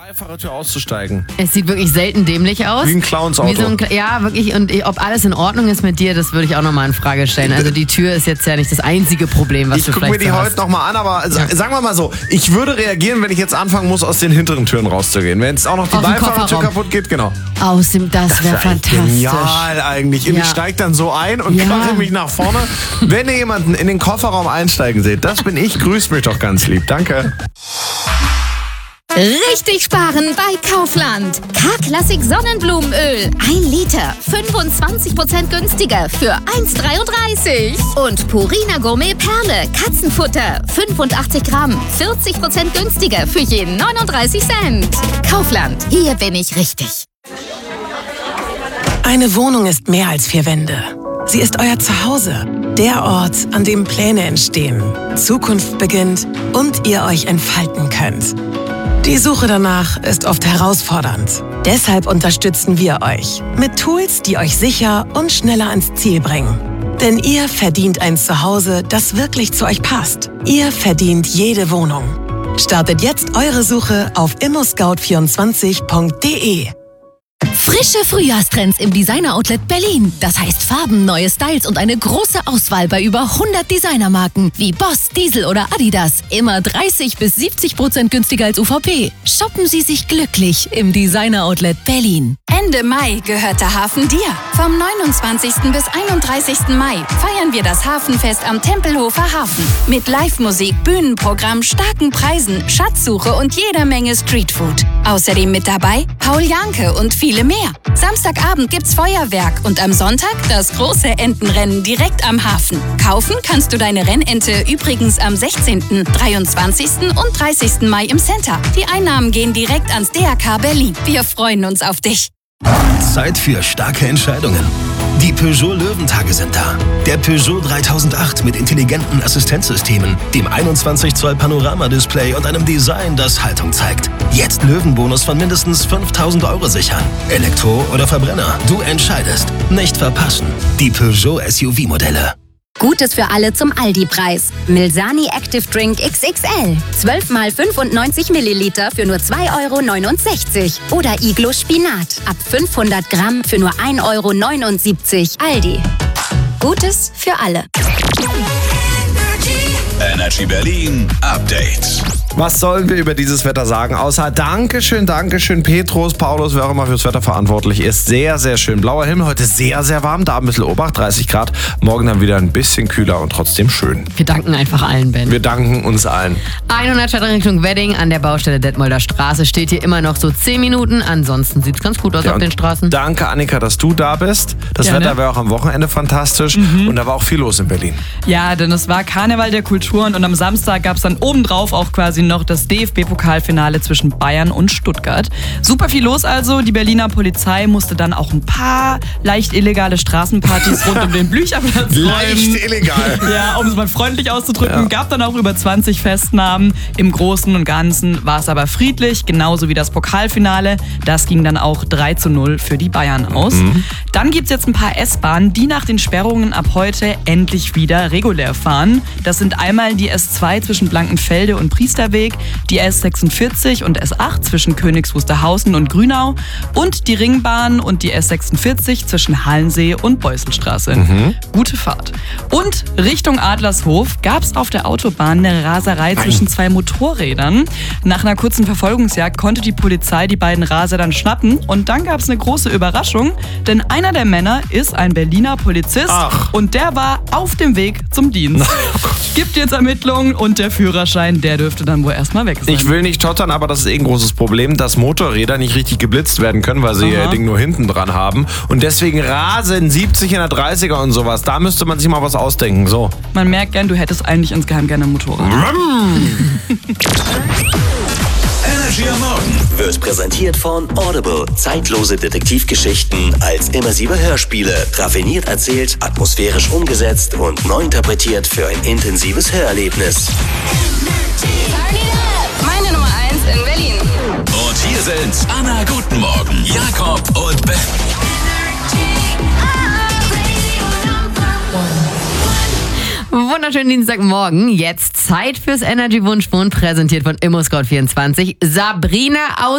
Beifahrertür auszusteigen. Es sieht wirklich selten dämlich aus. Wie ein Clownsauto. Ja, wirklich. Und ob alles in Ordnung ist mit dir, das würde ich auch nochmal in Frage stellen. Also die Tür ist jetzt ja nicht das einzige Problem, was du vielleicht hast. Ich gucke mir die heute nochmal an, aber sagen wir mal so, ich würde reagieren, wenn ich jetzt anfangen muss, aus den hinteren Türen rauszugehen. Wenn jetzt auch noch die Beifahrertür kaputt geht, genau. Das wäre fantastisch. Genial eigentlich. Und ich steige dann so ein und krache mich nach vorne. Wenn ihr jemanden in den Kofferraum einsteigen seht, das bin ich, grüßt mich doch ganz lieb. Danke. Richtig sparen bei Kaufland. K-Klassik Sonnenblumenöl. 1 Liter. 25% günstiger für 1,33. Und Purina Gourmet Perle. Katzenfutter. 85 Gramm. 40% günstiger für jeden 39 Cent. Kaufland. Hier bin ich richtig. Eine Wohnung ist mehr als 4 Wände. Sie ist euer Zuhause. Der Ort, an dem Pläne entstehen, Zukunft beginnt und ihr euch entfalten könnt. Die Suche danach ist oft herausfordernd. Deshalb unterstützen wir euch mit Tools, die euch sicher und schneller ans Ziel bringen. Denn ihr verdient ein Zuhause, das wirklich zu euch passt. Ihr verdient jede Wohnung. Startet jetzt eure Suche auf immoscout24.de. Frische Frühjahrstrends im Designer-Outlet Berlin. Das heißt Farben, neue Styles und eine große Auswahl bei über 100 Designermarken wie Boss, Diesel oder Adidas. Immer 30-70% günstiger als UVP. Shoppen Sie sich glücklich im Designer-Outlet Berlin. Ende Mai gehört der Hafen dir. Vom 29. bis 31. Mai feiern wir das Hafenfest am Tempelhofer Hafen. Mit Live-Musik, Bühnenprogramm, starken Preisen, Schatzsuche und jeder Menge Streetfood. Außerdem mit dabei Paul Janke und viele mehr. Samstagabend gibt's Feuerwerk und am Sonntag das große Entenrennen direkt am Hafen. Kaufen kannst du deine Rennente übrigens am 16., 23. und 30. Mai im Center. Die Einnahmen gehen direkt ans DRK Berlin. Wir freuen uns auf dich. Zeit für starke Entscheidungen. Die Peugeot Löwentage sind da. Der Peugeot 3008 mit intelligenten Assistenzsystemen, dem 21 Zoll Panoramadisplay und einem Design, das Haltung zeigt. Jetzt Löwenbonus von mindestens 5.000 € sichern. Elektro oder Verbrenner, du entscheidest. Nicht verpassen. Die Peugeot SUV-Modelle. Gutes für alle zum Aldi-Preis. Milsani Active Drink XXL. 12 mal 95 Milliliter für nur 2,69 €. Oder Iglo Spinat. Ab 500 Gramm für nur 1,79 €. Aldi. Gutes für alle. Energy Berlin Update. Was sollen wir über dieses Wetter sagen? Außer Dankeschön, Petrus, Paulus, wer auch immer fürs Wetter verantwortlich ist. Sehr, sehr schön. Blauer Himmel, heute sehr, sehr warm. Da ein bisschen Obacht, 30 Grad. Morgen dann wieder ein bisschen kühler und trotzdem schön. Wir danken einfach allen, Ben. Wir danken uns allen. 100 Schritte Richtung Wedding an der Baustelle Detmolder Straße. Steht hier immer noch so 10 Minuten. Ansonsten sieht es ganz gut aus auf den Straßen. Danke, Annika, dass du da bist. Das Wetter war auch am Wochenende fantastisch. Und da war auch viel los in Berlin. Ja, denn es war Karneval der Kulturen und am Samstag gab es dann obendrauf auch quasi noch das DFB-Pokalfinale zwischen Bayern und Stuttgart. Super viel los also. Die Berliner Polizei musste dann auch ein paar leicht illegale Straßenpartys rund um den Blücherplatz räumen. Leicht illegal. Ja, um es mal freundlich auszudrücken. Gab dann auch über 20 Festnahmen. Im Großen und Ganzen war es aber friedlich, genauso wie das Pokalfinale. Das ging dann auch 3:0 für die Bayern aus. Dann gibt es jetzt ein paar S-Bahnen, die nach den Sperrungen ab heute endlich wieder regulär fahren. Das sind einmal die S2 zwischen Blankenfelde und Priesterweg, die S46 und S8 zwischen Königs Wusterhausen und Grünau und die Ringbahn und die S46 zwischen Hallensee und Beusselstraße. Gute Fahrt. Und Richtung Adlershof gab es auf der Autobahn eine Raserei zwischen 2 Motorrädern. Nach einer kurzen Verfolgungsjagd konnte die Polizei die beiden Raser dann schnappen und dann gab es eine große Überraschung, denn einer der Männer ist ein Berliner Polizist und der war auf dem Weg zum Dienst. Gibt jetzt Ermittlungen und der Führerschein, der dürfte dann wohl erstmal weg sein. Ich will nicht tottern, aber das ist ein großes Problem, dass Motorräder nicht richtig geblitzt werden können, weil sie ihr Ding nur hinten dran haben. Und deswegen rasen 70 in der 30er und sowas. Da müsste man sich mal was ausdenken. So. Man merkt gern, du hättest eigentlich insgeheim gerne ein Motorrad. Energy am Morgen Wird präsentiert von Audible. Zeitlose Detektivgeschichten als immersive Hörspiele. Raffiniert erzählt, atmosphärisch umgesetzt und neu interpretiert für ein intensives Hörerlebnis. Meine Nummer 1 in Berlin. Und hier sind Anna, guten Morgen, Jakob und Ben. Wunderschönen Dienstagmorgen. Jetzt Zeit fürs Energy Wunschmond, präsentiert von ImmoScout24. Sabrina aus